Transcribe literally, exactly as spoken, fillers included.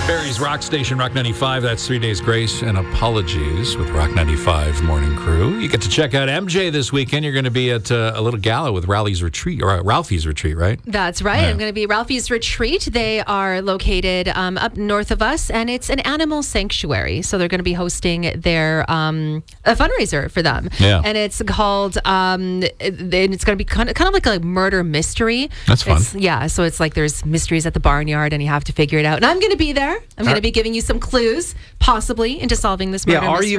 Barrie's Rock Station, Rock ninety-five. That's Three Days Grace and Apologies with Rock ninety-five Morning Crew. You get to check out M J this weekend. You're going to be at uh, a little gala with Ralphie's Retreat, or uh, Ralphie's Retreat, right? That's right. Yeah. I'm going to be at Ralphie's Retreat. They are located um, up north of us, and it's an animal sanctuary. So they're going to be hosting their um, a fundraiser for them. Yeah. And it's called, um, it- it's going to be kind of, kind of like a murder mystery. That's fun. It's, yeah. So it's like there's mysteries at the barnyard, and you have to figure it out. And I'm going to be there. I'm going to be giving you some clues, possibly, into solving this murder Yeah, are mystery. you